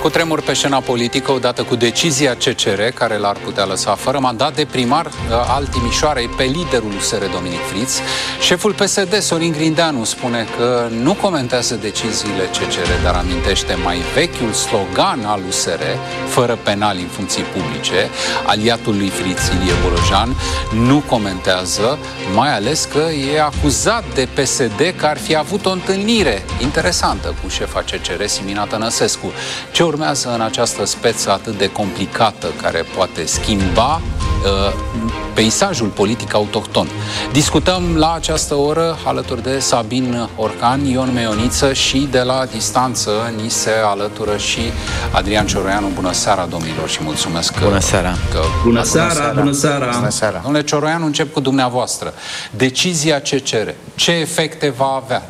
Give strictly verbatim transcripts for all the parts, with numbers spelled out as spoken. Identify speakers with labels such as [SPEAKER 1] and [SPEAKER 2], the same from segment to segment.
[SPEAKER 1] Cu tremur pe scena politică, odată cu decizia C C R, care l-ar putea lăsa fără mandat de primar al Timișoarei pe liderul U S R Dominic Friț, șeful P S D, Sorin Grindeanu, spune că nu comentează deciziile C C R, dar amintește mai vechiul slogan al U S R, fără penali în funcții publice, aliatul lui Friț, Ilie Bolojan, nu comentează, mai ales că e acuzat de P S D că ar fi avut o întâlnire interesantă cu șefa C C R, Simina Tănăsescu. Ce urmează în această speță atât de complicată care poate schimba uh, peisajul politic autohton? Discutăm la această oră alături de Sabin Orcan, Ion Meioniță și de la distanță ni se alătură și Adrian Cioroianu. Bună seara, domnilor, și mulțumesc că...
[SPEAKER 2] Bună seara!
[SPEAKER 1] Că...
[SPEAKER 3] Bună seara! Bună seara!
[SPEAKER 2] Bună seara!
[SPEAKER 1] Domnule Cioroianu, încep cu dumneavoastră. Decizia C C R, ce efecte va avea?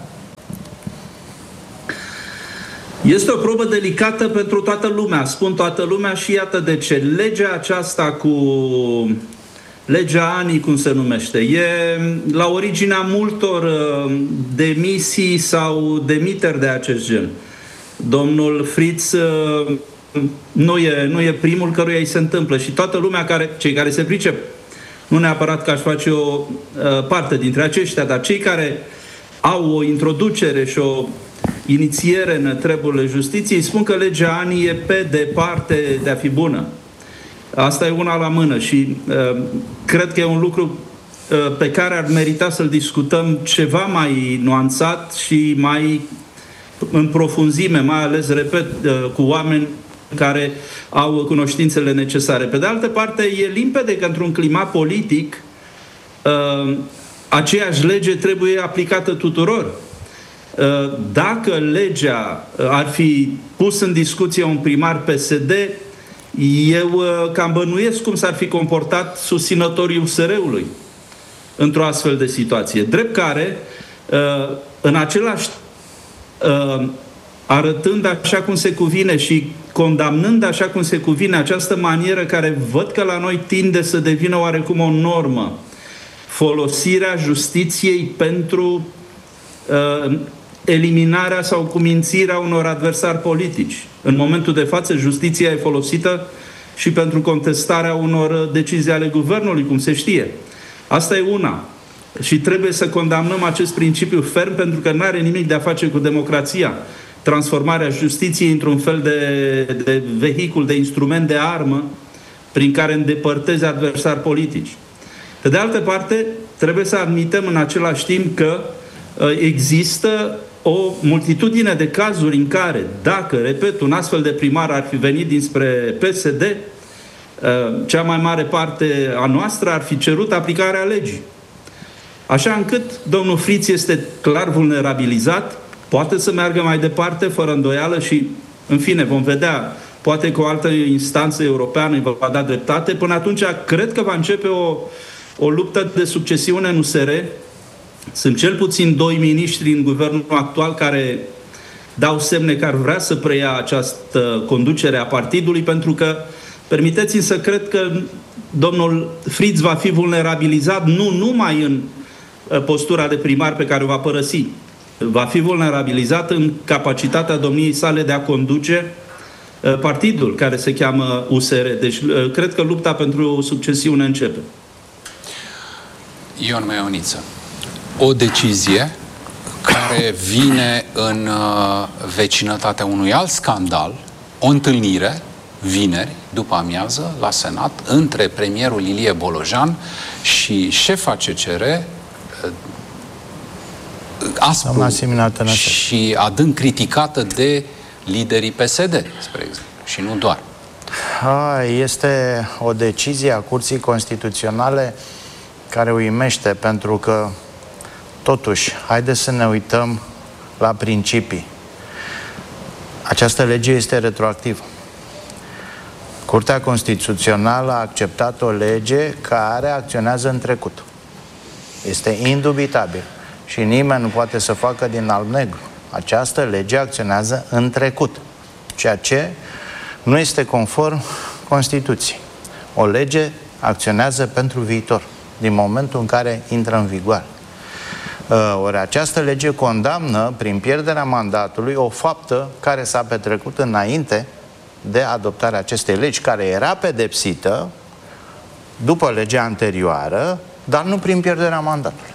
[SPEAKER 3] Este o probă delicată pentru toată lumea, spun toată lumea și iată de ce. Legea aceasta cu... legea ANI, cum se numește, e la originea multor uh, demisii sau demiteri de acest gen. Domnul Friț uh, nu, e, nu e primul căruia îi se întâmplă și toată lumea, care, cei care se pricep, nu neapărat că aș face o uh, parte dintre aceștia, dar cei care au o introducere și o inițiere în treburile justiției spun că legea ANI e pe departe de a fi bună. Asta e una la mână și uh, cred că e un lucru uh, pe care ar merita să-l discutăm ceva mai nuanțat și mai în profunzime, mai ales, repet, uh, cu oameni care au cunoștințele necesare. Pe de altă parte, e limpede că într-un climat politic uh, aceeași lege trebuie aplicată tuturor. Dacă legea ar fi pus în discuție un primar P S D, eu cam bănuiesc cum s-ar fi comportat susținătorii U S R-ului într-o astfel de situație. Drept care, în același, arătând așa cum se cuvine și condamnând așa cum se cuvine această manieră care văd că la noi tinde să devină oarecum o normă, folosirea justiției pentru eliminarea sau cumințirea unor adversari politici. În momentul de față, justiția e folosită și pentru contestarea unor decizii ale guvernului, cum se știe. Asta e una. Și trebuie să condamnăm acest principiu ferm, pentru că nu are nimic de a face cu democrația. Transformarea justiției într-un fel de, de vehicul, de instrument, de armă, prin care îndepărtezi adversari politici. Pe de altă parte, trebuie să admitem în același timp că există o multitudine de cazuri în care, dacă, repet, un astfel de primar ar fi venit dinspre P S D, cea mai mare parte a noastră ar fi cerut aplicarea legii. Așa încât domnul Friț este clar vulnerabilizat, poate să meargă mai departe, fără îndoială și, în fine, vom vedea, poate că o altă instanță europeană îi va da dreptate. Până atunci, cred că va începe o, o luptă de succesiune în U S R. Sunt cel puțin doi miniștri în guvernul actual care dau semne că ar vrea să preia această conducere a partidului, pentru că, permiteți-mi să cred că domnul Friț va fi vulnerabilizat nu numai în postura de primar pe care o va părăsi, va fi vulnerabilizat în capacitatea domniei sale de a conduce partidul care se cheamă U S R. Deci, cred că lupta pentru succesiune începe.
[SPEAKER 1] Ion Meioniță. O decizie care vine în uh, vecinătatea unui alt scandal, o întâlnire, vineri, după amiază, la Senat, între premierul Ilie Bolojan și șefa C C R, uh, aspru și adânc criticată de liderii P S D, spre exemplu, și nu doar.
[SPEAKER 2] Ha, este o decizie a Curții Constituționale care uimește, pentru că totuși, haideți să ne uităm la principii. Această lege este retroactivă. Curtea Constituțională a acceptat o lege care acționează în trecut. Este indubitabil. Și nimeni nu poate să facă din alb-negru. Această lege acționează în trecut, ceea ce nu este conform Constituției. O lege acționează pentru viitor, din momentul în care intră în vigoare. Ori această lege condamnă, prin pierderea mandatului, o faptă care s-a petrecut înainte de adoptarea acestei legi, care era pedepsită după legea anterioară, dar nu prin pierderea mandatului.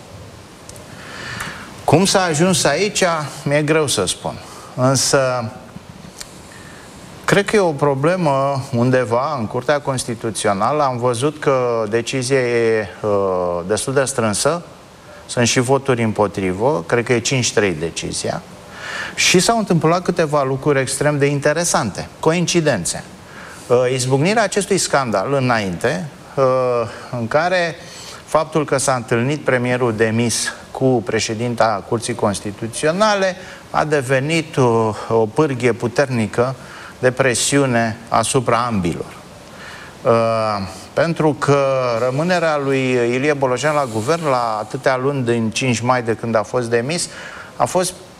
[SPEAKER 2] Cum s-a ajuns aici, mi-e greu să spun. Însă, cred că e o problemă undeva în Curtea Constituțională. Am văzut că decizia e uh, destul de strânsă. Sunt și voturi împotrivă. Cred că e cinci trei decizia. Și s-au întâmplat câteva lucruri extrem de interesante. Coincidențe. Uh, izbucnirea acestui scandal înainte, uh, în care faptul că s-a întâlnit premierul demis cu președinta Curții Constituționale a devenit o, o pârghie puternică de presiune asupra ambilor. Uh, pentru că rămânerea lui Ilie Bolojan la guvern la atâtea luni din cinci mai de când a fost demis a fost